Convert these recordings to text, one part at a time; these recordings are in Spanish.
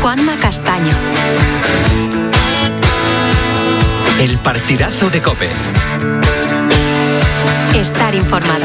Juanma Castaño. El partidazo de COPE. Estar informado.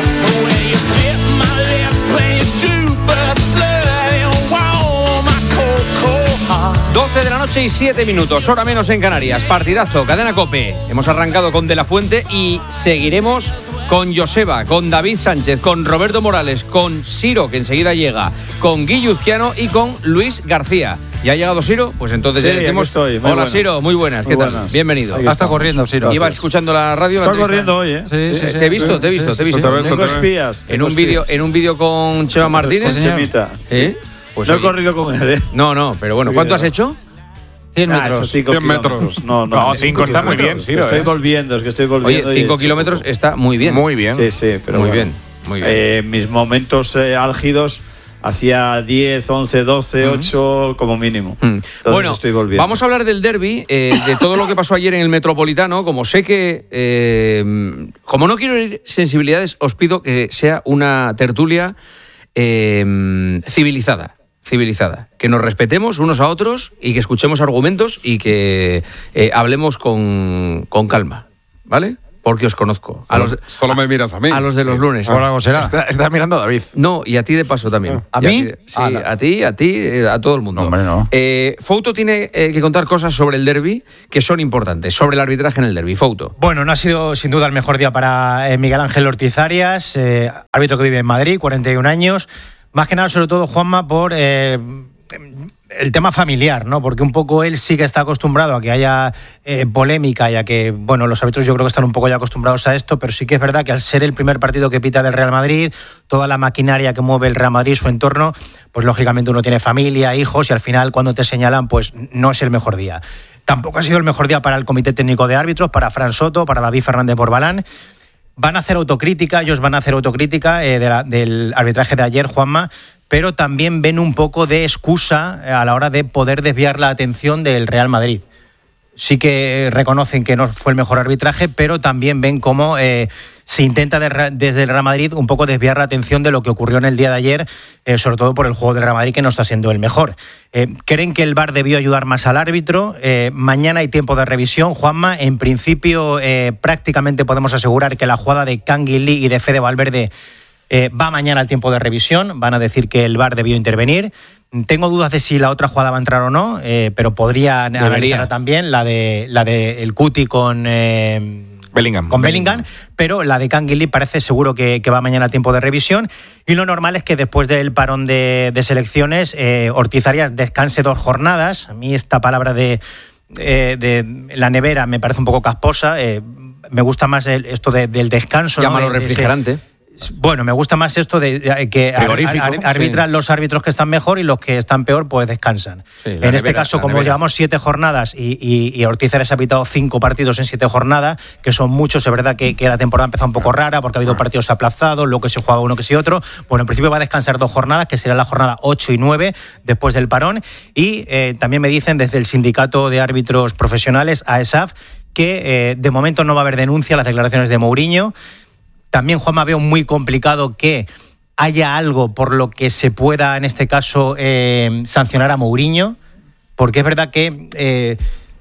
12 de la noche y 7 minutos, hora menos en Canarias. Partidazo, cadena COPE. Hemos arrancado con De la Fuente y seguiremos con Joseba, con David Sánchez, con Roberto Morales, con Siro, que enseguida llega, con Guillo Uzquiano y con Luis García. ¿Ya ha llegado Siro? Pues entonces sí, ya decimos. estoy. Hola bueno. Siro, muy buenas, ¿qué tal? Buenas. Bienvenido. Está corriendo, Siro. ¿Ibas escuchando la radio? Está corriendo hoy, ¿eh? Sí. Te he visto. Tengo espías. En un vídeo con Chema Martínez. Con Chemita. ¿Sí? Pues no he corrido con él, ¿eh? No, pero bueno, ¿cuánto has hecho? 100 metros. 100 metros. No, 5 está muy bien, Siro. Estoy volviendo. Oye, 5 kilómetros está muy bien. Muy bien. Sí, pero muy bueno. bien. Mis momentos álgidos hacía 10, 11, 12, 8 como mínimo. Bueno, estoy volviendo. Vamos a hablar del derbi, de todo lo que pasó ayer en el Metropolitano. Como sé que, como no quiero herir sensibilidades, os pido que sea una tertulia civilizada, que nos respetemos unos a otros y que escuchemos argumentos y que hablemos con calma, ¿vale? Porque os conozco. Solo me miras a mí. A los de los lunes. Por algo será. Está mirando a David. No, y a ti de paso también. ¿A Y mí? Sí, a ti, a todo el mundo. No, hombre, no. Fouto tiene que contar cosas sobre el derbi que son importantes, sobre el arbitraje en el derbi. Fouto. Bueno, no ha sido sin duda el mejor día para Miguel Ángel Ortiz-Arias, árbitro que vive en Madrid, 41 años. Más que nada, sobre todo, Juanma, por el tema familiar, ¿no? Porque un poco él sí que está acostumbrado a que haya polémica y a que, bueno, los árbitros yo creo que están un poco ya acostumbrados a esto, pero sí que es verdad que al ser el primer partido que pita del Real Madrid, toda la maquinaria que mueve el Real Madrid, su entorno, pues lógicamente uno tiene familia, hijos, y al final cuando te señalan, pues no es el mejor día. Tampoco ha sido el mejor día para el Comité Técnico de Árbitros, para Fran Soto, para David Fernández Borbalán. Van a hacer autocrítica, ellos van a hacer autocrítica del arbitraje de ayer, Juanma, pero también ven un poco de excusa a la hora de poder desviar la atención del Real Madrid. Sí que reconocen que no fue el mejor arbitraje, pero también ven cómo se intenta desde el Real Madrid un poco desviar la atención de lo que ocurrió en el día de ayer, sobre todo por el juego del Real Madrid, que no está siendo el mejor. Creen que el VAR debió ayudar más al árbitro. Mañana hay tiempo de revisión, Juanma. En principio, prácticamente podemos asegurar que la jugada de Canguilí y de Fede Valverde va mañana al tiempo de revisión. Van a decir que el VAR debió intervenir. Tengo dudas de si la otra jugada va a entrar o no, pero podría analizarla también, la de el Cuti con Bellingham, pero la de Canguilí parece seguro que va mañana a tiempo de revisión. Y lo normal es que después del parón de selecciones, Ortiz-Arias descanse 2 jornadas. A mí esta palabra de la nevera me parece un poco casposa. Me gusta más esto del descanso. Llámalo refrigerante. Bueno, me gusta más esto de que arbitran los árbitros que están mejor y los que están peor pues descansan. Sí, en este caso, como llevamos 7 jornadas y Ortiz-Arias ha pitado 5 partidos en 7 jornadas, que son muchos, es verdad que la temporada ha empezado un poco rara porque ha habido partidos aplazados, luego que se juega uno que sí otro. Bueno, en principio va a descansar 2 jornadas, que será la jornada 8 y 9 después del parón. Y también me dicen desde el Sindicato de Árbitros Profesionales, AESAF, que de momento no va a haber denuncia a las declaraciones de Mourinho. También, Juanma, veo muy complicado que haya algo por lo que se pueda, en este caso, sancionar a Mourinho, porque es verdad que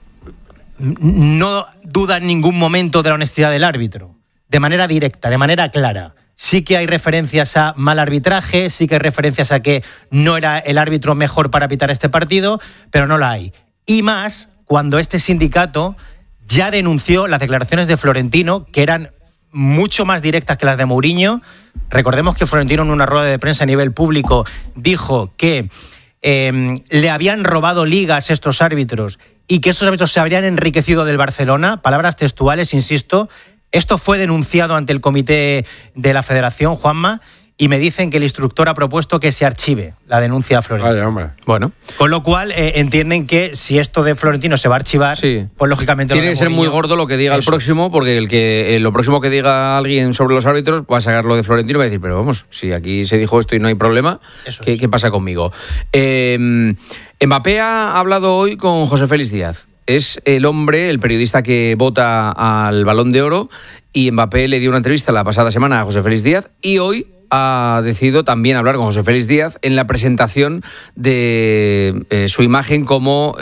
no duda en ningún momento de la honestidad del árbitro, de manera directa, de manera clara. Sí que hay referencias a mal arbitraje, sí que hay referencias a que no era el árbitro mejor para pitar este partido, pero no la hay. Y más cuando este sindicato ya denunció las declaraciones de Florentino, que eran mucho más directas que las de Mourinho. Recordemos que Florentino, en una rueda de prensa a nivel público, dijo que le habían robado ligas estos árbitros y que estos árbitros se habrían enriquecido del Barcelona. Palabras textuales, insisto. Esto fue denunciado ante el comité de la Federación, Juanma, y me dicen que el instructor ha propuesto que se archive la denuncia a Florentino. Vaya, hombre. Bueno. Con lo cual entienden que si esto de Florentino se va a archivar, sí, pues lógicamente tiene que ser muy gordo lo que diga el próximo, porque lo próximo que diga alguien sobre los árbitros va a sacar lo de Florentino y va a decir, pero vamos, si aquí se dijo esto y no hay problema, ¿qué pasa conmigo? Mbappé ha hablado hoy con José Félix Díaz. Es el hombre, el periodista que vota al Balón de Oro, y Mbappé le dio una entrevista la pasada semana a José Félix Díaz y hoy ha decidido también hablar con José Félix Díaz en la presentación de su imagen como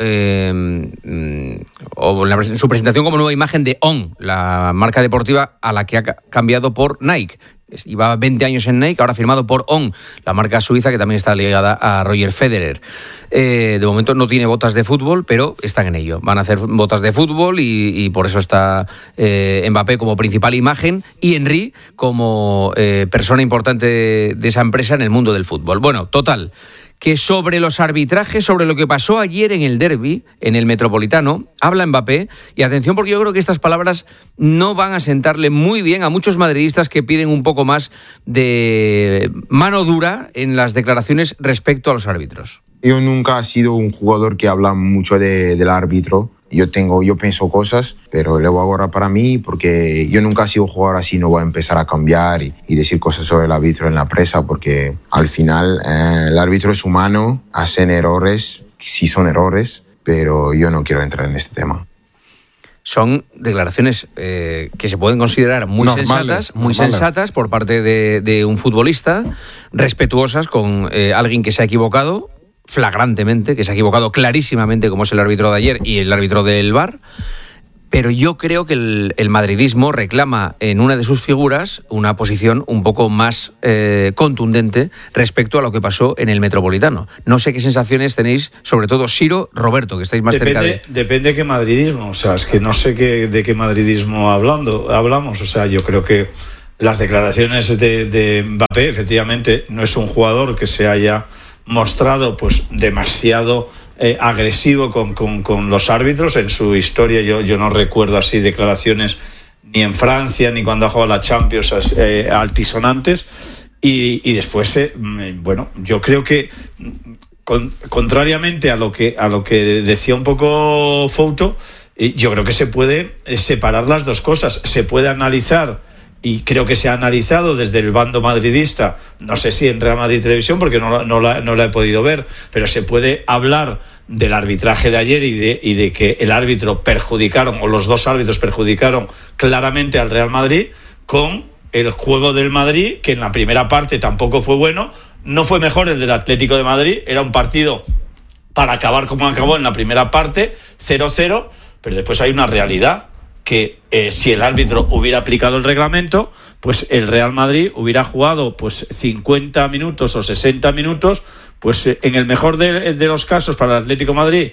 su presentación como nueva imagen de On, la marca deportiva a la que ha cambiado por Nike. Lleva 20 años en Nike, ahora firmado por On, la marca suiza que también está ligada a Roger Federer. De momento no tiene botas de fútbol, pero están en ello. Van a hacer botas de fútbol y por eso está Mbappé como principal imagen y Henry como persona importante de esa empresa en el mundo del fútbol. Bueno, total, que sobre los arbitrajes, sobre lo que pasó ayer en el derbi, en el Metropolitano, habla Mbappé, y atención porque yo creo que estas palabras no van a sentarle muy bien a muchos madridistas que piden un poco más de mano dura en las declaraciones respecto a los árbitros. Yo nunca he sido un jugador que habla mucho del árbitro. Yo pienso cosas, pero le voy a guardar para mí porque yo nunca he sido un jugador así, no voy a empezar a cambiar y decir cosas sobre el árbitro en la prensa porque al final el árbitro es humano, hacen errores, sí son errores, pero yo no quiero entrar en este tema. Son declaraciones que se pueden considerar muy sensatas por parte de un futbolista, respetuosas con alguien que se ha equivocado flagrantemente, que se ha equivocado clarísimamente, como es el árbitro de ayer y el árbitro del VAR, pero yo creo que el madridismo reclama en una de sus figuras una posición un poco más contundente respecto a lo que pasó en el Metropolitano. No sé qué sensaciones tenéis, sobre todo Siro, Roberto, que estáis más cerca de... Depende de qué madridismo, o sea, es que no sé de qué madridismo hablamos, o sea, yo creo que las declaraciones de Mbappé, efectivamente, no es un jugador que se haya mostrado pues demasiado agresivo con los árbitros en su historia. Yo no recuerdo así declaraciones ni en Francia ni cuando ha jugado la Champions altisonantes y después bueno, yo creo que contrariamente a lo que decía un poco Fouto, yo creo que se puede separar las dos cosas, se puede analizar. Y creo que se ha analizado desde el bando madridista, no sé si en Real Madrid Televisión, porque no la he podido ver, pero se puede hablar del arbitraje de ayer y de que el árbitro perjudicaron, o los dos árbitros perjudicaron claramente al Real Madrid con el juego del Madrid, que en la primera parte tampoco fue bueno, no fue mejor el del Atlético de Madrid, era un partido para acabar como acabó en la primera parte, 0-0, pero después hay una realidad, que si el árbitro hubiera aplicado el reglamento, pues el Real Madrid hubiera jugado pues 50 minutos o 60 minutos, pues en el mejor de los casos para el Atlético de Madrid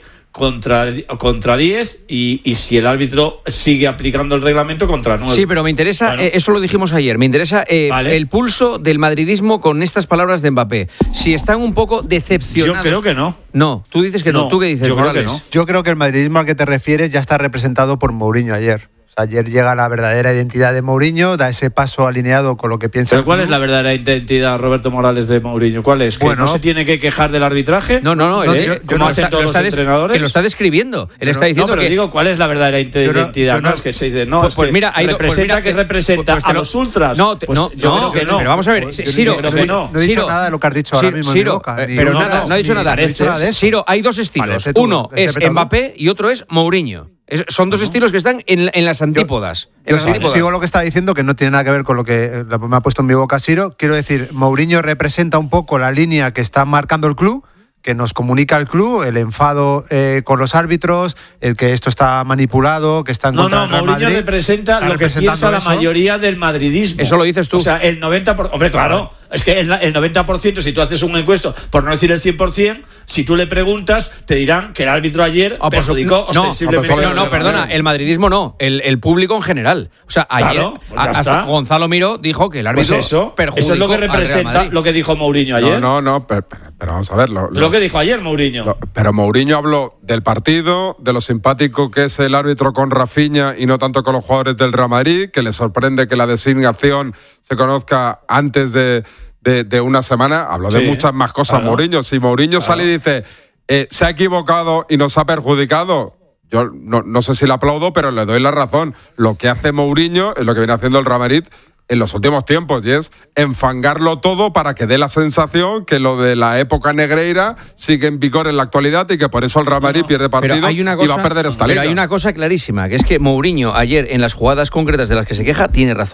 contra 10 y si el árbitro sigue aplicando el reglamento contra 9. Sí, pero me interesa, bueno, eso lo dijimos ayer, me interesa vale, el pulso del madridismo con estas palabras de Mbappé. Si están un poco decepcionados. Yo creo que no. No, tú dices que no. ¿Tú qué dices, yo Morales? Creo que no. Yo creo que el madridismo al que te refieres ya está representado por Mourinho ayer. Ayer llega la verdadera identidad de Mourinho, da ese paso alineado con lo que piensa. ¿Pero cuál es la verdadera identidad, Roberto Morales, de Mourinho? ¿Cuál es? ¿Que bueno, no se tiene que quejar del arbitraje? No, ¿Cómo hacen todos los entrenadores? Que lo está describiendo. Él está diciendo pero digo, ¿cuál es la verdadera identidad? No, es que se dice, no, pues mira, representa a los ultras. Yo creo que no. Pero vamos a ver, Siro, no he dicho nada de lo que has dicho ahora mismo en mi boca. Pero nada, no ha dicho nada. Siro, hay dos estilos. Uno es Mbappé y otro es Mourinho. Son dos estilos que están en las antípodas. Sigo lo que está diciendo, que no tiene nada que ver con lo que me ha puesto en mi boca Siro. Quiero decir, Mourinho representa un poco la línea que está marcando el club, que nos comunica el club, el enfado con los árbitros, el que esto está manipulado, que está en contra del Real Madrid. Mourinho representa lo que piensa la mayoría del madridismo. Eso lo dices tú. O sea, el 90%... Hombre, claro, es que el 90%, si tú haces un encuesto, por no decir el 100%, si tú le preguntas, te dirán que el árbitro ayer perjudicó ostensiblemente... No, perdona, el madridismo no, el público en general. O sea, ayer claro, pues hasta Gonzalo Miró dijo que el árbitro perjudicó. Eso es lo que representa lo que dijo Mourinho ayer. No, pero vamos a ver. Lo que dijo ayer Mourinho. Pero Mourinho habló del partido, de lo simpático que es el árbitro con Rafinha y no tanto con los jugadores del Real Madrid, que le sorprende que la designación se conozca antes de una semana. Habló de muchas más cosas, claro. Mourinho. Si Mourinho sale y dice se ha equivocado y nos ha perjudicado, yo no sé si le aplaudo, pero le doy la razón. Lo que hace Mourinho es lo que viene haciendo el Real Madrid en los últimos tiempos, y es enfangarlo todo para que dé la sensación que lo de la época negreira sigue en vigor en la actualidad y que por eso el Real Madrid pierde partidos y va a perder esta liga. Pero hay una cosa clarísima, que es que Mourinho ayer en las jugadas concretas de las que se queja tiene razón.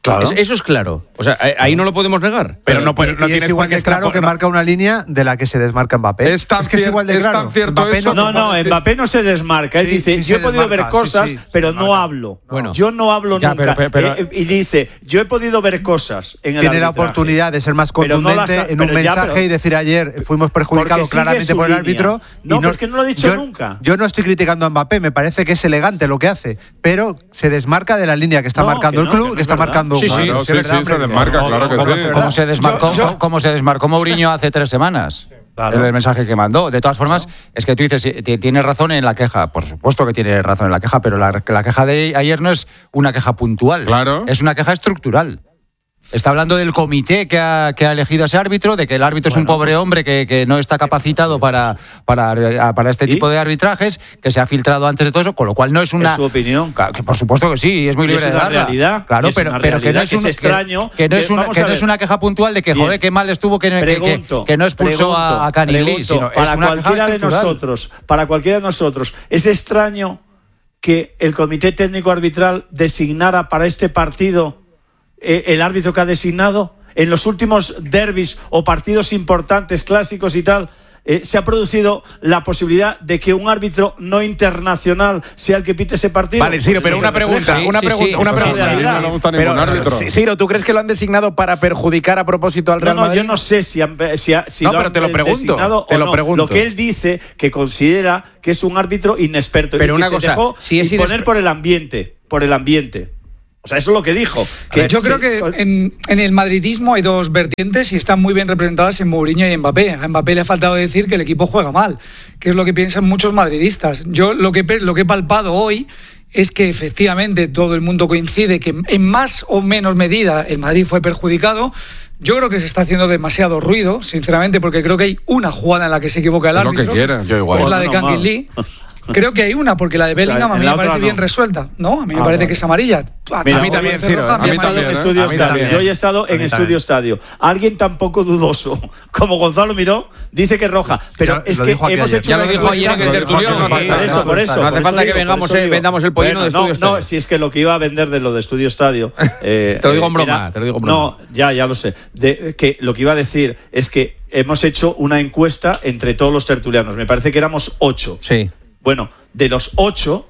Claro. Eso es claro. O sea, ahí no lo podemos negar. Pero no y es igual de claro que marca una línea de la que se desmarca Mbappé. Es tan que es igual de claro. tan cierto Mbappé eso. No, Mbappé no se desmarca. Él dice, yo he podido ver cosas, pero no hablo. Bueno. Yo no hablo nunca. Y dice, yo he podido ver cosas en el Tiene la arbitraje, oportunidad de ser más contundente en un mensaje y decir ayer fuimos perjudicados claramente por el árbitro. No, pero es que no lo ha dicho nunca. Yo no estoy criticando a Mbappé, me parece que es elegante lo que hace, pero se desmarca de la línea que está marcando el club, que está marcando. Sí, se desmarca, claro que sí. Como se desmarcó Mourinho hace 3 semanas. Claro. El mensaje que mandó. De todas formas, es que tú dices, tiene razón en la queja. Por supuesto que tiene razón en la queja, pero la queja de ayer no es una queja puntual. Claro. Es una queja estructural. Está hablando del comité que ha elegido a ese árbitro, de que el árbitro es un pobre hombre que no está capacitado para este tipo de arbitrajes, que se ha filtrado antes de todo eso, con lo cual no es una... ¿Es su opinión? Que por supuesto que sí, es muy libre de darla. Realidad, claro, pero que no es extraño. Que no es una queja puntual de que, joder, qué mal estuvo que no expulsó a Canilí, sino para es una cualquiera queja para cualquiera de nosotros, es extraño que el comité técnico arbitral designara para este partido el árbitro que ha designado. En los últimos derbis o partidos importantes, clásicos y tal, se ha producido la posibilidad de que un árbitro no internacional sea el que pite ese partido. Vale, Ciro, pero una pregunta. No le gusta ningún árbitro. Ciro, ¿tú crees que lo han designado para perjudicar a propósito al Real Madrid? Yo no sé si no, pero te lo pregunto. Lo que él dice, que considera que es un árbitro inexperto. Pero y una que cosa, se dejó si es imponer por el ambiente. O sea, eso es lo que dijo. Yo creo que en el madridismo hay dos vertientes y están muy bien representadas en Mourinho y en Mbappé. A Mbappé le ha faltado decir que el equipo juega mal, que es lo que piensan muchos madridistas. Yo lo que he palpado hoy es que efectivamente todo el mundo coincide que en más o menos medida el Madrid fue perjudicado. Yo creo que se está haciendo demasiado ruido, sinceramente, porque creo que hay una jugada en la que se equivoca el árbitro. Lo que quieran, yo igual. Es la de Kangin Lee. Creo que hay una, porque la de Bellingham a mí me parece bien resuelta. No, a mí me parece que es amarilla. Mira, a mí también, Ciro. Yo he estado en Estudio Estadio. Alguien tan poco dudoso como Gonzalo Miró dice que es roja. Pero es que hemos hecho. Ya lo dijo ayer en el tertulión. Por eso. No hace falta que vendamos el pollino de Estudio Estadio. No, si es que lo que iba a vender de lo de Estudio Estadio. Te lo digo en broma. No, ya lo sé. Que lo que iba a decir es que hemos hecho una encuesta entre todos los tertulianos. Me parece que éramos 8. Sí. Bueno, de los 8,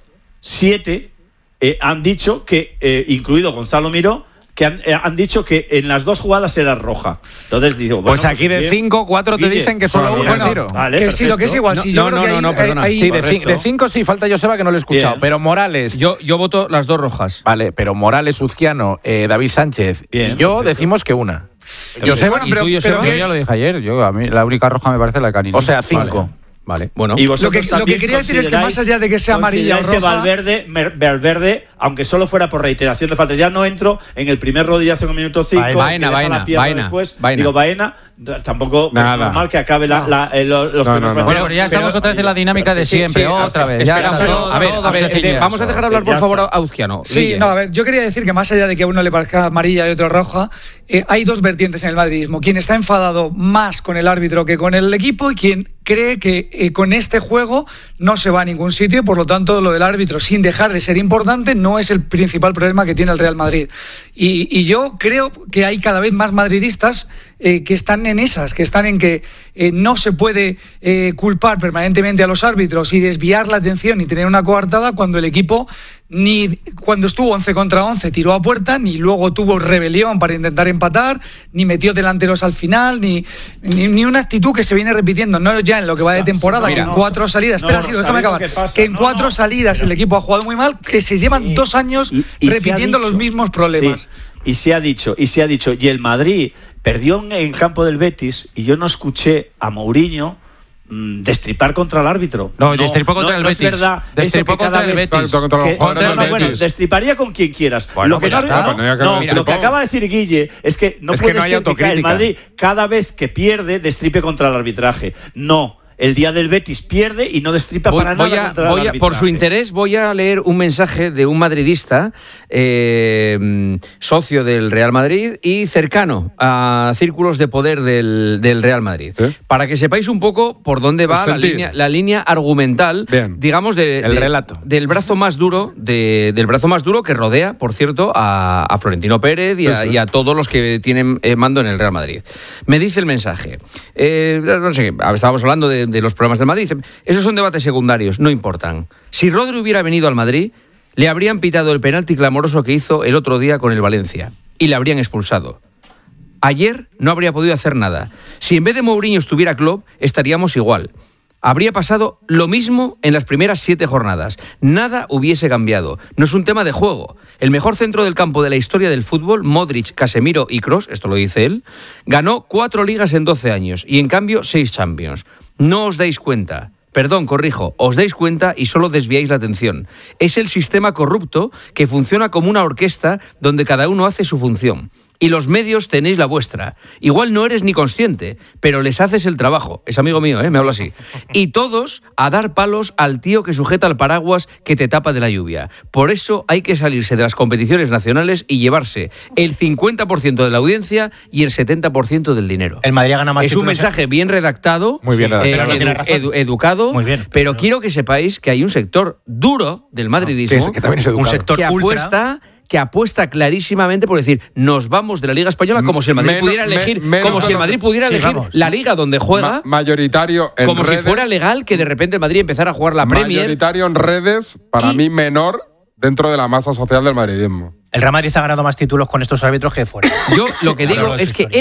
7 han dicho que, incluido Gonzalo Miró, que han dicho que en las 2 jugadas era roja. Entonces digo, pues aquí de 5, 4 te dicen que solo uno es Ciro. Vale, que sí, lo que es igual. Perdona. Sí, de 5 sí, falta Joseba que no lo he escuchado. Pero Morales. Yo voto las 2 rojas. Vale, pero Morales, Uzquiano, David Sánchez y yo decimos que una. Joseba, pero yo ya lo dije ayer. A mí la única roja me parece la de Canini. O sea, 5. Vale, bueno. Y lo que quería decir es que más allá de que sea amarilla o roja, que Valverde, aunque solo fuera por reiteración de faltas, ya no entro en el primer rodillazo en el minuto 5. Baena. Digo, Baena, tampoco es normal que acabe los primeros. Bueno, pero ya estamos otra vez en la dinámica de siempre, otra vez. A ver, vamos a dejar hablar por favor a Uzquiano. Sí, a ver, yo quería decir que más allá de que a uno le parezca amarilla y otro roja, hay 2 vertientes en el madridismo. Quien está enfadado más con el árbitro que con el equipo y quien cree que con este juego no se va a ningún sitio y por lo tanto lo del árbitro, sin dejar de ser importante, no es el principal problema que tiene el Real Madrid. Y yo creo que hay cada vez más madridistas que están en esas, que están en que no se puede culpar permanentemente a los árbitros y desviar la atención y tener una coartada cuando el equipo ni cuando estuvo 11 contra 11 tiró a puerta, ni luego tuvo rebelión para intentar empatar, ni metió delanteros al final, ni una actitud que se viene repitiendo, no ya en lo que va de temporada, que en 4 salidas, déjame acabar, que en 4 salidas el equipo ha jugado muy mal, que se llevan 2 años repitiendo los mismos problemas. Y se ha dicho, y el Madrid perdió en campo del Betis y yo no escuché a Mourinho destripar contra el árbitro. No, destripó contra el Betis. No es verdad. Destripó contra el Betis. Bueno, destriparía con quien quieras. Bueno, lo que lo que acaba de decir Guille es que no puede ser que el Madrid cada vez que pierde destripe contra el arbitraje. No. el día del Betis pierde y no destripa para nada contra el arbitraje. Por su interés voy a leer un mensaje de un madridista, socio del Real Madrid y cercano a círculos de poder del Real Madrid. ¿Sí? Para que sepáis un poco por dónde va la línea argumental, digamos, relato. Del brazo más duro que rodea, por cierto, a Florentino Pérez y a todos los que tienen mando en el Real Madrid. Me dice el mensaje, no sé, estábamos hablando de los problemas del Madrid. Esos son debates secundarios, no importan. Si Rodri hubiera venido al Madrid, le habrían pitado el penalti clamoroso que hizo el otro día con el Valencia y le habrían expulsado. Ayer no habría podido hacer nada. Si en vez de Mourinho estuviera Klopp, estaríamos igual. Habría pasado lo mismo en las primeras 7 jornadas. Nada hubiese cambiado. No es un tema de juego. El mejor centro del campo de la historia del fútbol, Modric, Casemiro y Kroos, esto lo dice él, ganó 4 ligas en 12 años y en cambio 6 Champions. No os dais cuenta. Perdón, corrijo, os dais cuenta y solo desviáis la atención. Es el sistema corrupto que funciona como una orquesta donde cada uno hace su función. Y los medios tenéis la vuestra. Igual no eres ni consciente, pero les haces el trabajo. Es amigo mío, me habla así. Y todos a dar palos al tío que sujeta el paraguas que te tapa de la lluvia. Por eso hay que salirse de las competiciones nacionales y llevarse el 50% de la audiencia y el 70% del dinero. El Madrid gana más. Es un mensaje bien redactado, muy bien redactado. Educado, muy bien, pero quiero que sepáis que hay un sector duro del madridismo, que también es educado, un sector que apuesta clarísimamente por decir, nos vamos de la Liga Española como si el Madrid pudiera elegir, la liga donde juega, mayoritario en como redes, si fuera legal que de repente el Madrid empezara a jugar la Premier. Mayoritario en redes, para mí menor dentro de la masa social del madridismo. El Real Madrid ha ganado más títulos con estos árbitros que fuera. Yo lo que digo es que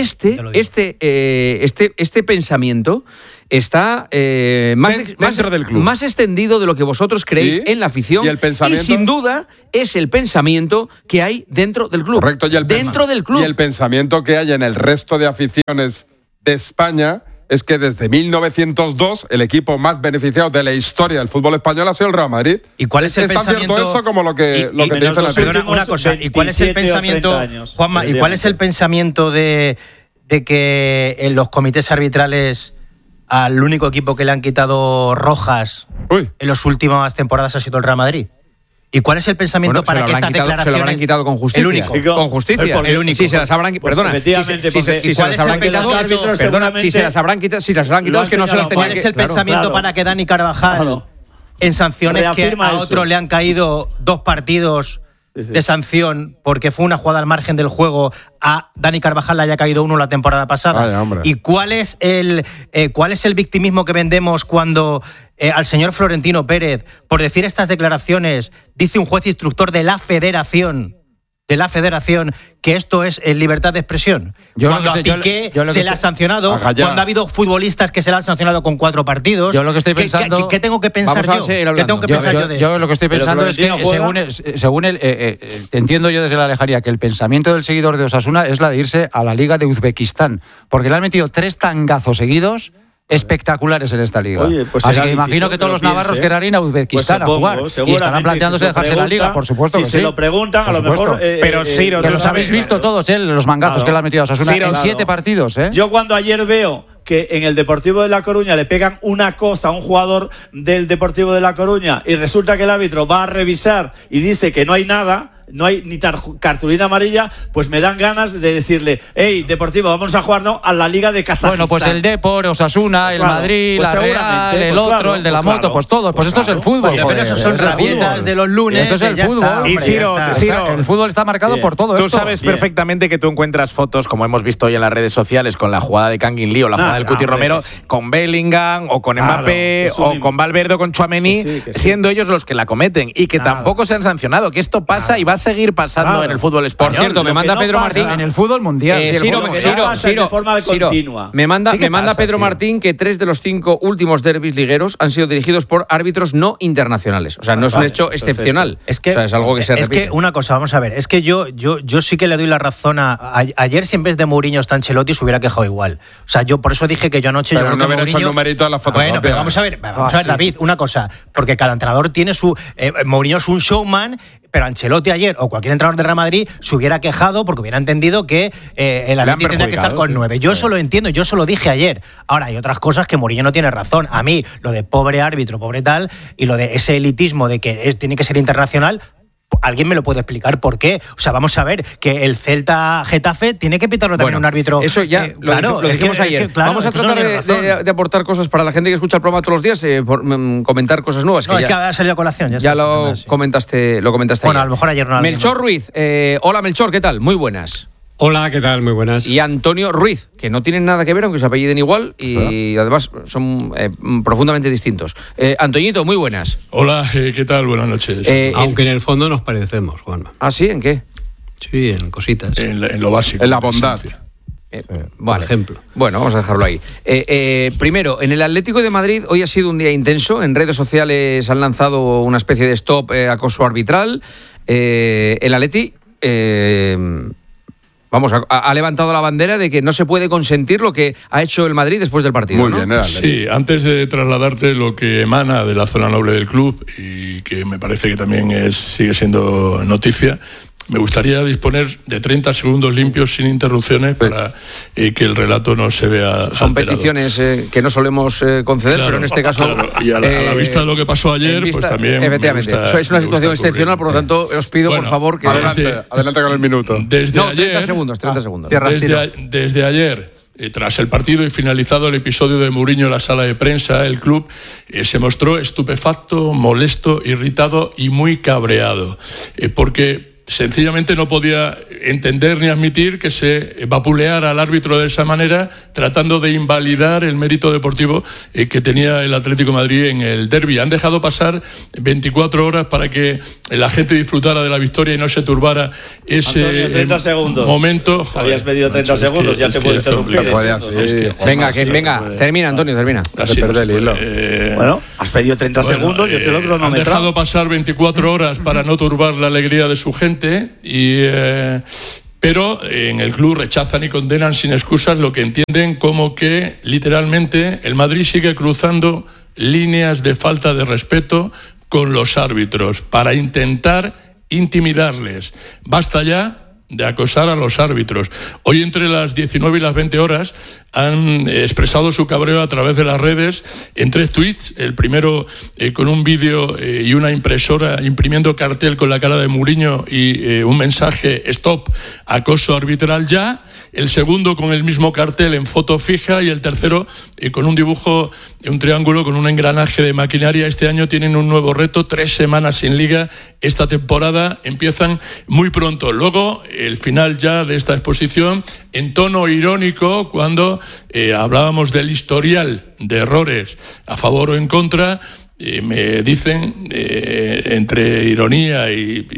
este pensamiento está dentro del club, más extendido de lo que vosotros creéis en la afición, y sin duda es el pensamiento que hay dentro del club. Correcto, dentro del club. Y el pensamiento que hay en el resto de aficiones de España es que desde 1902 el equipo más beneficiado de la historia del fútbol español ha sido el Real Madrid. ¿Y cuál es el pensamiento? Cierto eso como lo que te dice la Perdona, una cosa. ¿Y cuál es el pensamiento, Juanma? ¿Y cuál es el pensamiento de que en los comités arbitrales al único equipo que le han quitado rojas en las últimas temporadas ha sido el Real Madrid? ¿Y cuál es el pensamiento para que estas declaraciones... Se lo habrán quitado con justicia. El único. Con justicia. El único. Si se las habrán quitado... Perdona. Si se las habrán quitado... Perdona, si se las habrán quitado es que no se las tenían que... ¿Cuál es el pensamiento para que Dani Carvajal, en sanciones que a otro le han caído 2 partidos de sanción porque fue una jugada al margen del juego, a Dani Carvajal le haya caído 1 la temporada pasada? ¿Y cuál es el victimismo que vendemos cuando al señor Florentino Pérez, por decir estas declaraciones, dice un juez instructor de la Federación que esto es libertad de expresión? Cuando a Piqué se le ha sancionado, cuando ha habido futbolistas que se le han sancionado con 4 partidos. Yo lo que estoy pensando... ¿Qué tengo que pensar yo? ¿Qué tengo que pensar yo de esto? Yo lo que estoy pensando es que, según entiendo yo desde la lejanía, que el pensamiento del seguidor de Osasuna es la de irse a la Liga de Uzbekistán, porque le han metido 3 tangazos seguidos espectaculares en esta liga. Oye, pues así que imagino que todos los navarros querrán ir a Uzbekistán a jugar y estarán planteándose dejarse la liga, por supuesto que sí. Si se lo preguntan, a lo mejor... pero Ciro, que los habéis visto todos, los mangazos que le han metido a Osasuna en 7 partidos. Yo cuando ayer veo que en el Deportivo de La Coruña le pegan una cosa a un jugador del Deportivo de La Coruña y resulta que el árbitro va a revisar y dice que no hay nada, no hay ni cartulina amarilla, pues me dan ganas de decirle: hey, Deportivo, vamos a jugar a la Liga de Kazajistán. Bueno, pues el Depor, Osasuna, el Madrid, pues la Real, el otro, el de la moto, pues todos. Pues esto es el fútbol. Pero eso son rabietas de los lunes. Esto es el fútbol. Y Ciro, el fútbol está marcado por todo esto. Tú sabes perfectamente que tú encuentras fotos, como hemos visto hoy en las redes sociales, con la jugada de Kangin Lee o la jugada del Cuti Romero, con Bellingham o con Mbappé o con Valverde o con Tchouaméni, siendo ellos los que la cometen y que tampoco se han sancionado. Que esto pasa y va a seguir pasando en el fútbol español. Por cierto, me manda Pedro Martín en el fútbol mundial. Me manda Pedro Martín que 3 de los 5 últimos derbis ligueros han sido dirigidos por árbitros no internacionales. O sea, no es un hecho excepcional. Es que, o sea, es algo que se repite. Es que una cosa, vamos a ver, es que yo sí que le doy la razón ayer, si en vez de Mourinho está Ancelotti, se hubiera quejado igual. O sea, yo por eso dije que yo anoche... Pero no haber hecho el numerito de la foto. Bueno, pero vamos a ver, David, una cosa, porque cada entrenador tiene su... Mourinho es un showman, pero Ancelotti ayer o cualquier entrenador de Real Madrid se hubiera quejado porque hubiera entendido que el Atleti tendría que estar con 9. Yo eso lo entiendo, yo eso lo dije ayer. Ahora, hay otras cosas que Mourinho no tiene razón. A mí, lo de pobre árbitro, pobre tal, y lo de ese elitismo de que tiene que ser internacional, ¿alguien me lo puede explicar por qué? O sea, vamos a ver, que el Celta-Getafe tiene que pitarlo también un árbitro. Eso ya lo dijimos ayer. Vamos a tratar de aportar cosas para la gente que escucha el programa todos los días, comentar cosas nuevas. No, es que ha salido a colación. Ya lo comentaste bueno, ayer. A lo mejor ayer no. Melchor Ruiz. Hola, Melchor, ¿qué tal? Muy buenas. Hola, ¿qué tal? Muy buenas. Y Antonio Ruiz, que no tienen nada que ver, aunque se apelliden igual y además son profundamente distintos. Antoñito, muy buenas. Hola, ¿qué tal? Buenas noches. Aunque en el fondo nos parecemos, Juanma. ¿Ah, sí? ¿En qué? Sí, en cositas. En lo básico. En la bondad. Vale. Por ejemplo. Bueno, vamos a dejarlo ahí. Primero, en el Atlético de Madrid hoy ha sido un día intenso. En redes sociales han lanzado una especie de stop acoso arbitral. El Atleti... ha levantado la bandera de que no se puede consentir lo que ha hecho el Madrid después del partido. Muy bien, sí, antes de trasladarte lo que emana de la zona noble del club y que me parece que también sigue siendo noticia, me gustaría disponer de 30 segundos limpios sin interrupciones para que el relato no se vea Son alterado. peticiones que no solemos conceder, pero en este caso... Y a la vista de lo que pasó ayer, pues también... Efectivamente, es una situación excepcional, por lo tanto, os pido, por favor, que... Adelante con el minuto. 30 segundos. Desde ayer... Tras el partido y finalizado el episodio de Mourinho en la sala de prensa, el club se mostró estupefacto, molesto, irritado y muy cabreado, porque sencillamente no podía entender ni admitir que se vapuleara al árbitro de esa manera, tratando de invalidar el mérito deportivo que tenía el Atlético de Madrid en el derbi. Han dejado pasar 24 horas para que la gente disfrutara de la victoria y no se turbara ese Antonio, 30 segundos. Momento. Habías pedido 30 segundos, ya te puedo interrumpir. Venga, termina, Antonio, termina. Así se pierde el hilo. Bueno, has pedido 30 segundos, yo te lo cronometrado. Han dejado pasar 24 horas para no turbar la alegría de su gente. Pero en el club rechazan y condenan sin excusas lo que entienden como que literalmente el Madrid sigue cruzando líneas de falta de respeto con los árbitros para intentar intimidarles. Basta ya de acosar a los árbitros. Hoy entre las 19 y las 20 horas han expresado su cabreo a través de las redes en 3 tweets, el primero con un vídeo y una impresora imprimiendo cartel con la cara de Mourinho y un mensaje stop, acoso arbitral ya, el segundo con el mismo cartel en foto fija y el tercero con un dibujo de un triángulo con un engranaje de maquinaria. Este año tienen un nuevo reto, 3 semanas sin liga, esta temporada empiezan muy pronto. Luego el final ya de esta exposición en tono irónico cuando hablábamos del historial de errores a favor o en contra. Me dicen, entre ironía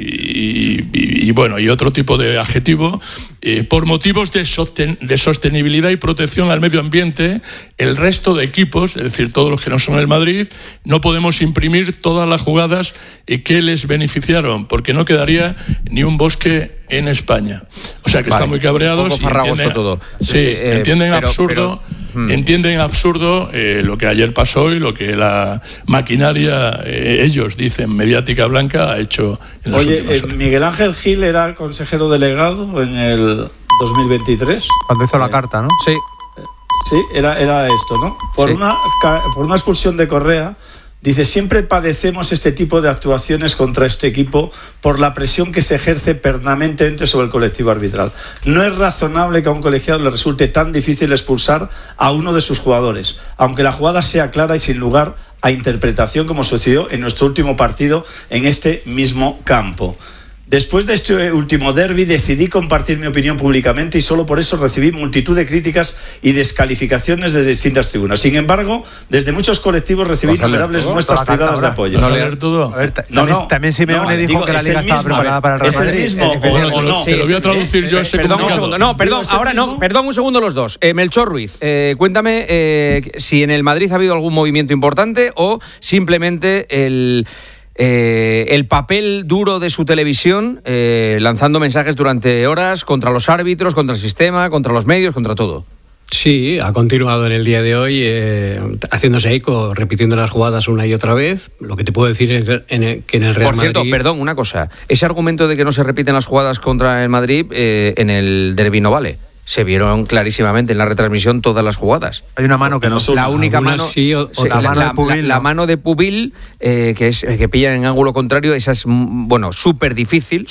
y otro tipo de adjetivo, por motivos de sostenibilidad y protección al medio ambiente, el resto de equipos, es decir, todos los que no son el Madrid, no podemos imprimir todas las jugadas que les beneficiaron, porque no quedaría ni un bosque en España. O sea que están muy cabreados. Un poco farragoso todo. Entienden absurdo lo que ayer pasó y lo que la maquinaria, ellos dicen, mediática blanca, ha hecho en las últimas horas. Miguel Ángel Gil era consejero delegado en el 2023. Cuando hizo la carta, ¿no? Sí. Sí, era esto, ¿no? Por una expulsión de Correa. Dice, siempre padecemos este tipo de actuaciones contra este equipo por la presión que se ejerce permanentemente sobre el colectivo arbitral. No es razonable que a un colegiado le resulte tan difícil expulsar a uno de sus jugadores, aunque la jugada sea clara y sin lugar a interpretación, como sucedió en nuestro último partido en este mismo campo. Después de este último derbi decidí compartir mi opinión públicamente y solo por eso recibí multitud de críticas y descalificaciones desde distintas tribunas. Sin embargo, desde muchos colectivos recibí innumerables muestras privadas de apoyo. ¿No leer todo? También Simeone dijo que la Liga estaba preparada para el Real Madrid. ¿Es el mismo? Te lo voy a traducir yo ese comunicado. Perdón un segundo los dos. Melchor Ruiz, cuéntame si en el Madrid ha habido algún movimiento importante o simplemente el papel duro de su televisión, lanzando mensajes durante horas contra los árbitros, contra el sistema, contra los medios, contra todo. Sí, ha continuado en el día de hoy haciéndose eco, repitiendo las jugadas una y otra vez. Lo que te puedo decir es que en el Real Madrid... Por cierto, Madrid... perdón, una cosa. Ese argumento de que no se repiten las jugadas contra el Madrid en el derbi no vale. Se vieron clarísimamente en la retransmisión todas las jugadas. Hay una mano que no la única mano, sí, la mano de Pubil, que pilla en ángulo contrario, esa es súper difícil.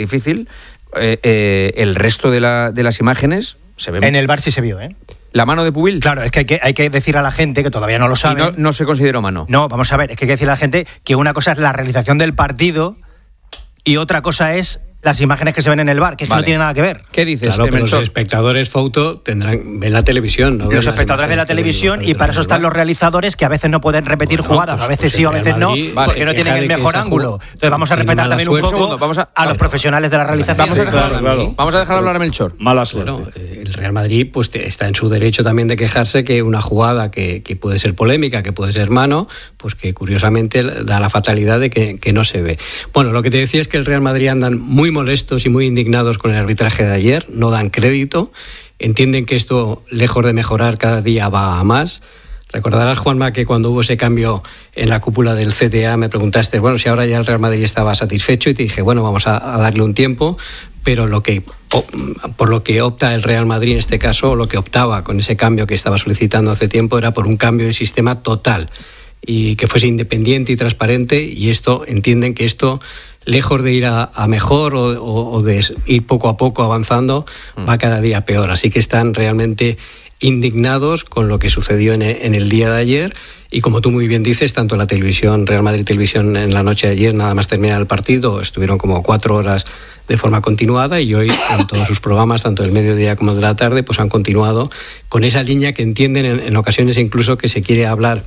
El resto de las imágenes se ven. En el VAR sí se vio, ¿eh? ¿La mano de Pubil? Claro, es que hay que decir a la gente, que todavía no lo sabe. ¿Y no se consideró mano? No, vamos a ver, es que hay que decir a la gente que una cosa es la realización del partido y otra cosa es las imágenes que se ven en el VAR, que no tiene nada que ver. ¿Qué dices? Claro, pero los espectadores Fouto ven la televisión. ¿no? Los espectadores ven la televisión y para eso están los realizadores, que a veces no pueden repetir jugadas, a veces sí o a veces no, porque no tienen el mejor ángulo. Entonces vamos a respetar también un poco a los profesionales de la realización. Vamos a dejar hablar a Melchor. Mala suerte. Bueno, el Real Madrid pues está en su derecho también de quejarse que una jugada que puede ser polémica, que puede ser mano, pues que curiosamente da la fatalidad de que no se ve. Bueno, lo que te decía es que el Real Madrid andan muy molestos y muy indignados con el arbitraje de ayer, no dan crédito, entienden que esto, lejos de mejorar, cada día va a más. Recordarás, Juanma, que cuando hubo ese cambio en la cúpula del CTA me preguntaste, bueno, si ahora ya el Real Madrid estaba satisfecho, y te dije, bueno, vamos a darle un tiempo, pero por lo que opta el Real Madrid en este caso, o lo que optaba con ese cambio que estaba solicitando hace tiempo, era por un cambio de sistema total y que fuese independiente y transparente, y entienden que esto, lejos de ir a mejor o de ir poco a poco avanzando, va cada día peor. Así que están realmente indignados con lo que sucedió en el día de ayer. Y como tú muy bien dices, tanto la televisión, Real Madrid Televisión, en la noche de ayer, nada más terminar el partido, estuvieron como 4 horas de forma continuada, y hoy en todos sus programas, tanto del mediodía como de la tarde, pues han continuado con esa línea que entienden en ocasiones incluso que se quiere hablar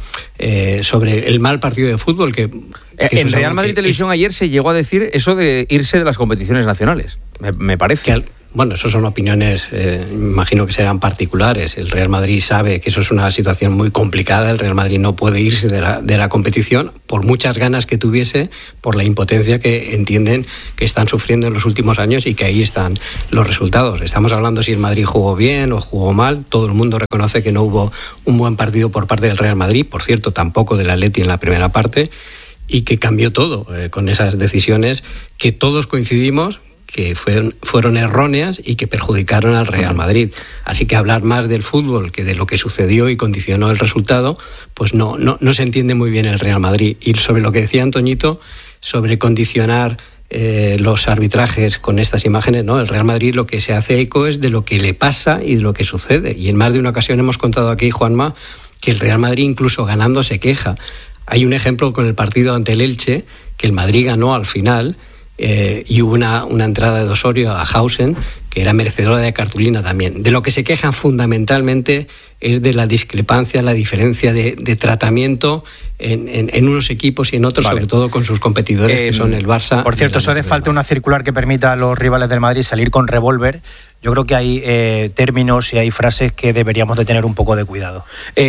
sobre el mal partido de fútbol que en Real Madrid Televisión ayer se llegó a decir eso de irse de las competiciones nacionales, me parece. Bueno, eso son opiniones, imagino que serán particulares. El Real Madrid sabe que eso es una situación muy complicada. El Real Madrid no puede irse de la competición por muchas ganas que tuviese, por la impotencia que entienden que están sufriendo en los últimos años, y que ahí están los resultados. Estamos hablando si el Madrid jugó bien o jugó mal. Todo el mundo reconoce que no hubo un buen partido por parte del Real Madrid, por cierto, tampoco del Atleti en la primera parte, y que cambió todo con esas decisiones que todos coincidimos que fueron erróneas y que perjudicaron al Real Madrid. Así que hablar más del fútbol que de lo que sucedió y condicionó el resultado, pues no se entiende muy bien el Real Madrid. Y sobre lo que decía Antoñito, sobre condicionar los arbitrajes con estas imágenes, ¿no? El Real Madrid lo que se hace eco es de lo que le pasa y de lo que sucede. Y en más de una ocasión hemos contado aquí, Juanma, que el Real Madrid incluso ganando se queja. Hay un ejemplo con el partido ante el Elche, que el Madrid ganó al final, y hubo una entrada de Osorio a Hausen que era merecedora de cartulina también. De lo que se quejan fundamentalmente es de la discrepancia, la diferencia de tratamiento en unos equipos y en otros, sobre todo con sus competidores, que son el Barça. Por cierto, eso de falta una circular que permita a los rivales del Madrid salir con revólver. Yo creo que hay términos y hay frases que deberíamos de tener un poco de cuidado.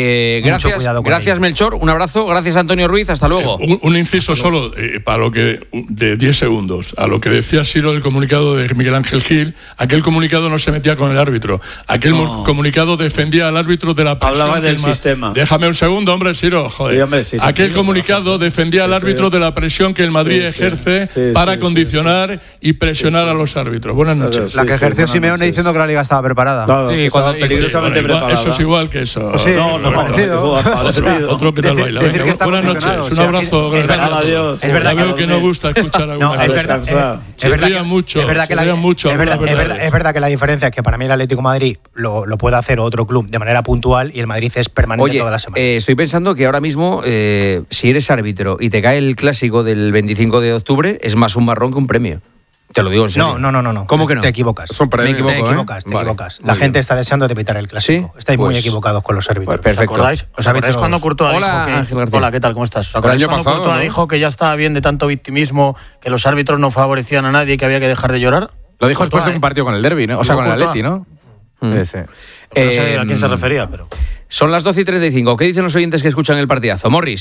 Gracias Melchor, un abrazo. Gracias Antonio Ruiz, hasta luego. Un inciso solo, para lo que de 10 segundos, a lo que decía Siro del comunicado de Miguel Ángel Gil. Aquel comunicado no se metía con el árbitro. Aquel comunicado defendía al árbitro de la presión. Hablaba del sistema. Déjame un segundo, hombre, Siro, joder. Sí, hombre, sí, aquel comunicado defendía al árbitro de la presión que el Madrid ejerce para condicionar y presionar a los árbitros. Buenas noches. La que ejerció Simeone diciendo que la Liga estaba preparada. Claro, estaba peligrosamente preparada. Eso es igual que eso. Pues sí, otro que tal baila. Buenas noches, un abrazo. Adiós. Es verdad, veo que no gusta escuchar a alguna cosa. Se ría mucho. Es verdad que la diferencia es que para mí el Atlético de Madrid lo puede hacer otro club de manera puntual, y el Madrid es permanente toda la semana. Estoy pensando que ahora mismo, si eres árbitro y te cae el clásico del 25 de octubre, es más un marrón que un premio. Te lo digo en serio. No. ¿Cómo que no? Te equivocas. Es un premio. Te equivocas. La gente está deseando de evitar el clásico. ¿Sí? Estáis muy equivocados con los árbitros. Perfecto. ¿Os acordáis cuando Courtois dijo que... Ángel García. Hola, ¿qué tal? ¿Cómo estás? ¿Os acordáis cuando Courtois dijo que ya estaba bien de tanto victimismo, que los árbitros no favorecían a nadie y que había que dejar de llorar? Lo dijo después de un partido con el derbi, ¿no? O sea, con el Atleti, ¿no? No sé a quién se refería, pero... Son las 12:35. ¿Qué dicen los oyentes que escuchan el partidazo? Morris.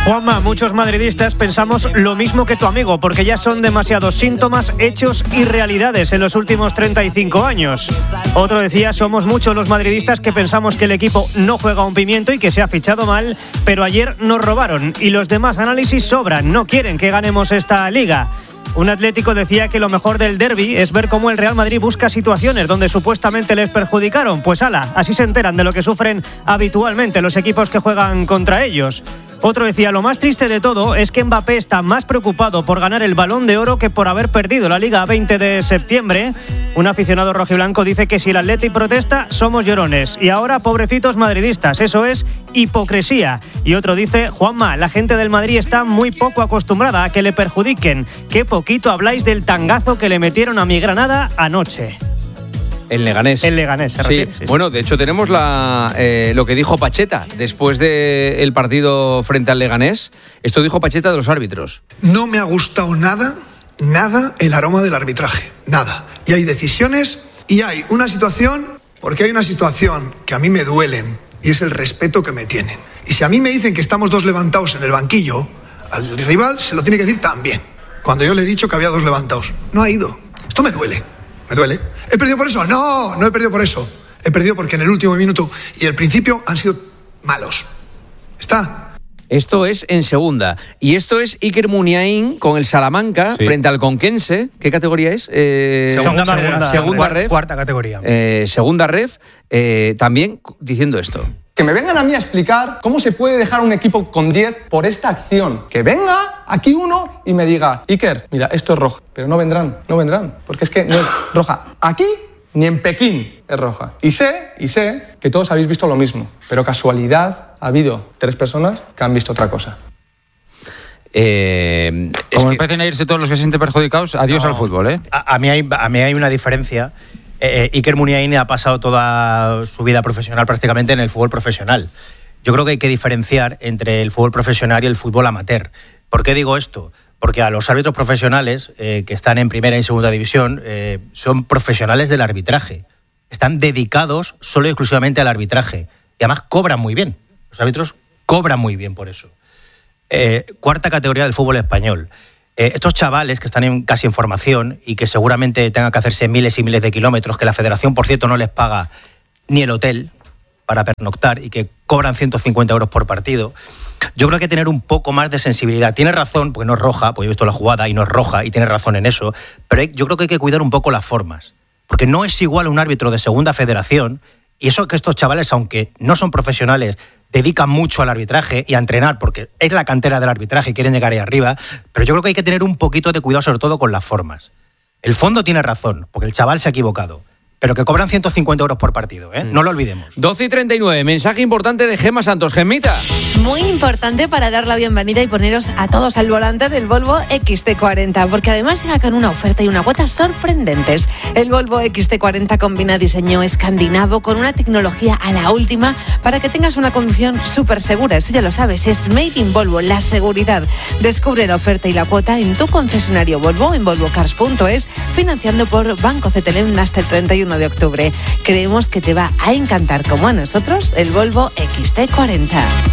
Juanma, muchos madridistas pensamos lo mismo que tu amigo, porque ya son demasiados síntomas, hechos y realidades en los últimos 35 años. Otro decía, somos muchos los madridistas que pensamos que el equipo no juega un pimiento y que se ha fichado mal, pero ayer nos robaron y los demás análisis sobran, no quieren que ganemos esta liga. Un Atlético decía que lo mejor del derbi es ver cómo el Real Madrid busca situaciones donde supuestamente les perjudicaron. Pues ala, así se enteran de lo que sufren habitualmente los equipos que juegan contra ellos. Otro decía, lo más triste de todo es que Mbappé está más preocupado por ganar el Balón de Oro que por haber perdido la Liga a 20 de septiembre. Un aficionado rojiblanco dice que si el Atleti protesta, somos llorones. Y ahora, pobrecitos madridistas, eso es hipocresía. Y otro dice, Juanma, la gente del Madrid está muy poco acostumbrada a que le perjudiquen. Qué poquito habláis del tangazo que le metieron a mi Granada anoche. El Leganés. El Leganés, se refiere. Sí. Bueno, de hecho tenemos lo que dijo Pacheta después del partido frente al Leganés. Esto dijo Pacheta de los árbitros. No me ha gustado nada el aroma del arbitraje. Nada. Y hay decisiones y hay una situación, porque hay una situación que a mí me duelen y es el respeto que me tienen. Y si a mí me dicen que estamos dos levantados en el banquillo, al rival se lo tiene que decir también. Cuando yo le he dicho que había dos levantados. No ha ido. Esto me duele. Me duele. ¿He perdido por eso? No he perdido por eso. He perdido porque en el último minuto y el principio han sido malos. ¿Está? Esto es en segunda. Y esto es Iker Muniain con el Salamanca frente al Conquense. ¿Qué categoría es? Segunda ref. Cuarta categoría. Segunda ref. También diciendo esto. Que me vengan a mí a explicar cómo se puede dejar un equipo con 10 por esta acción. Que venga aquí uno y me diga, Iker, mira, esto es roja, pero no vendrán, porque es que no es roja. Aquí ni en Pekín es roja. Y sé que todos habéis visto lo mismo, pero casualidad ha habido 3 personas que han visto otra cosa. Como empiecen a irse todos los que se sienten perjudicados, adiós al fútbol, ¿eh? A mí hay una diferencia. Iker Muniain ha pasado toda su vida profesional prácticamente en el fútbol profesional. Yo creo que hay que diferenciar entre el fútbol profesional y el fútbol amateur. ¿Por qué digo esto? Porque a los árbitros profesionales que están en primera y segunda división son profesionales del arbitraje. Están dedicados solo y exclusivamente al arbitraje. Y además cobran muy bien. Los árbitros cobran muy bien por eso. Cuarta categoría del fútbol español. Estos chavales que están casi en formación y que seguramente tengan que hacerse miles y miles de kilómetros, que la federación, por cierto, no les paga ni el hotel para pernoctar y que cobran 150 euros por partido, yo creo que hay que tener un poco más de sensibilidad. Tiene razón, porque no es roja, pues yo he visto la jugada y no es roja, y tiene razón en eso, pero yo creo que hay que cuidar un poco las formas, porque no es igual un árbitro de segunda federación, y eso que estos chavales, aunque no son profesionales, dedican mucho al arbitraje y a entrenar, porque es la cantera del arbitraje y quieren llegar ahí arriba, pero yo creo que hay que tener un poquito de cuidado, sobre todo con las formas. El fondo tiene razón, porque el chaval se ha equivocado, pero que cobran 150 euros por partido, ¿eh? No lo olvidemos. 12:39, mensaje importante de Gemma Santos. Gemita. Muy importante para dar la bienvenida y poneros a todos al volante del Volvo XT40, porque además llega con una oferta y una cuota sorprendentes. El Volvo XT40 combina diseño escandinavo con una tecnología a la última para que tengas una conducción súper segura. Eso ya lo sabes, es Made in Volvo, la seguridad. Descubre la oferta y la cuota en tu concesionario Volvo, en volvocars.es, financiando por Banco CTLM hasta el 31 de octubre. Creemos que te va a encantar, como a nosotros, el Volvo XT40.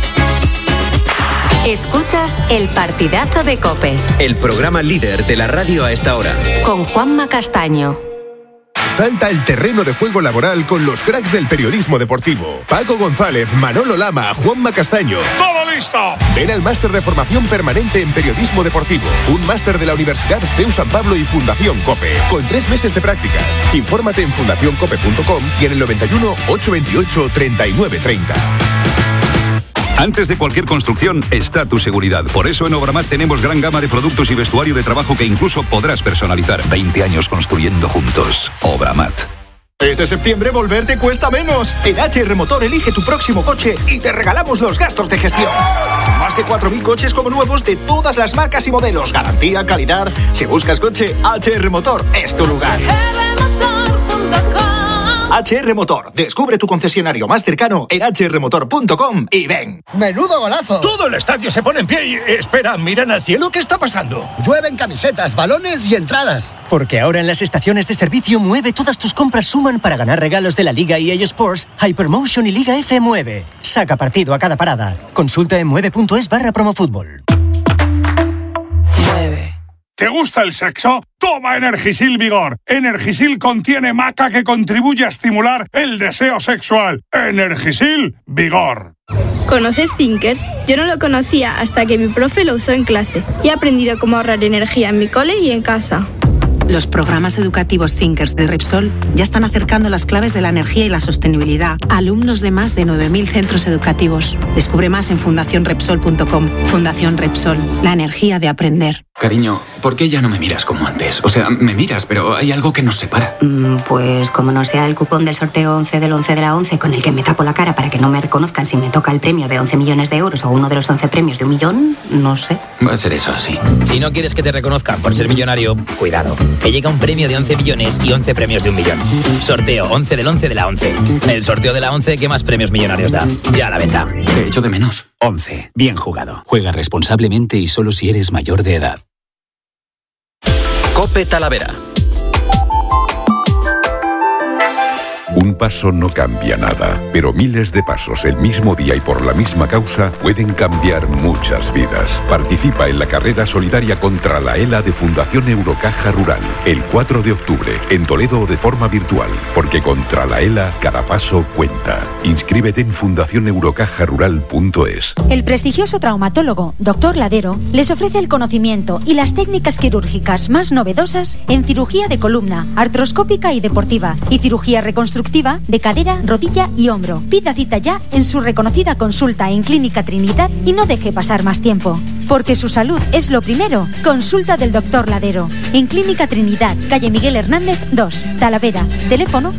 Escuchas El Partidazo de COPE. El programa líder de la radio a esta hora. Con Juanma Castaño. Salta al terreno de juego laboral con los cracks del periodismo deportivo. Paco González, Manolo Lama, Juanma Castaño. ¡Todo listo! Ven al máster de formación permanente en periodismo deportivo. Un máster de la Universidad CEU San Pablo y Fundación COPE. Con 3 meses de prácticas. Infórmate en fundacioncope.com y en el 91 828 3930. Antes de cualquier construcción está tu seguridad. Por eso en Obramat tenemos gran gama de productos y vestuario de trabajo que incluso podrás personalizar. 20 años construyendo juntos. Obramat. Este septiembre volver te cuesta menos. En HR Motor elige tu próximo coche y te regalamos los gastos de gestión. Más de 4.000 coches como nuevos de todas las marcas y modelos. Garantía, calidad. Si buscas coche, HR Motor es tu lugar. hrmotor.com. HR Motor. Descubre tu concesionario más cercano en hrmotor.com y ven. ¡Menudo golazo! Todo el estadio se pone en pie y... Espera, miran al cielo, ¿qué está pasando? Llueven camisetas, balones y entradas. Porque ahora en las estaciones de servicio Mueve todas tus compras suman para ganar regalos de la Liga EA Sports, Hypermotion y Liga F Mueve. Saca partido a cada parada. Consulta en mueve.es/promofútbol. ¿Te gusta el sexo? Toma Energisil Vigor. Energisil contiene maca que contribuye a estimular el deseo sexual. Energisil Vigor. ¿Conoces Thinkers? Yo no lo conocía hasta que mi profe lo usó en clase y he aprendido cómo ahorrar energía en mi cole y en casa. Los programas educativos Thinkers de Repsol ya están acercando las claves de la energía y la sostenibilidad a alumnos de más de 9.000 centros educativos. Descubre más en fundacionrepsol.com. Fundación Repsol, la energía de aprender. Cariño, ¿por qué ya no me miras como antes? O sea, me miras, pero hay algo que nos separa. Pues como no sea el cupón del sorteo 11 del 11 de la 11 con el que me tapo la cara para que no me reconozcan si me toca el premio de 11 millones de euros o uno de los 11 premios de 1 millón, no sé. Va a ser eso, sí. Si no quieres que te reconozcan por ser millonario, cuidado. Que llega un premio de 11 millones y 11 premios de 1 millón. Sorteo 11 del 11 de la 11. El sorteo de la 11 que más premios millonarios da. Ya a la venta. Te echo de menos. 11. Bien jugado. Juega responsablemente y solo si eres mayor de edad. COPE Talavera. Un paso no cambia nada, pero miles de pasos el mismo día y por la misma causa pueden cambiar muchas vidas. Participa en la carrera solidaria contra la ELA de Fundación Eurocaja Rural, el 4 de octubre, en Toledo o de forma virtual, porque contra la ELA cada paso cuenta. Inscríbete en fundacioneurocajarural.es. El prestigioso traumatólogo Dr. Ladero les ofrece el conocimiento y las técnicas quirúrgicas más novedosas en cirugía de columna, artroscópica y deportiva, y cirugía reconstructiva de cadera, rodilla y hombro. Pida cita ya en su reconocida consulta en Clínica Trinidad y no deje pasar más tiempo. Porque su salud es lo primero. Consulta del Dr. Ladero. En Clínica Trinidad, calle Miguel Hernández 2, Talavera. Teléfono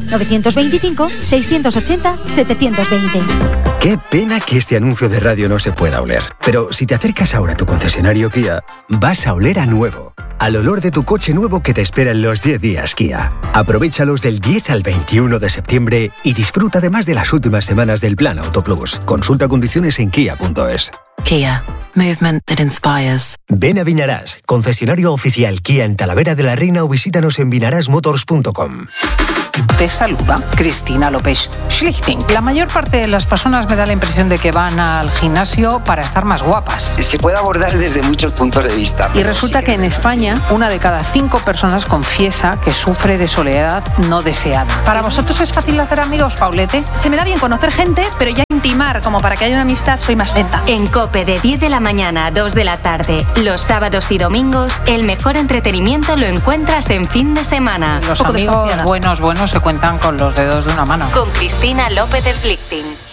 925-680-720. Qué pena que este anuncio de radio no se pueda oler. Pero si te acercas ahora a tu concesionario Kia, vas a oler a nuevo. Al olor de tu coche nuevo que te espera en los 10 días Kia. Aprovéchalos del 10 al 21 de septiembre y disfruta además de las últimas semanas del Plan Auto Plus. Consulta condiciones en kia.es. Kia. Movement that inspires. Ven a Vinarás, concesionario oficial Kia en Talavera de la Reina o visítanos en vinarasmotors.com. Te saluda Cristina López Schlichting. La mayor parte de las personas me da la impresión de que van al gimnasio para estar más guapas. Se puede abordar desde muchos puntos de vista. Y resulta que en España, 1 de cada 5 personas confiesa que sufre de soledad no deseada. ¿Para vosotros es fácil hacer amigos, Paulete? Se me da bien conocer gente, pero ya intimar como para que haya una amistad soy más lenta. En COPE de 10 de la mañana a 2 de la tarde, los sábados y domingos, el mejor entretenimiento lo encuentras en fin de semana. Los amigos buenos se cuentan con los dedos de una mano. Con Cristina López Slichtings.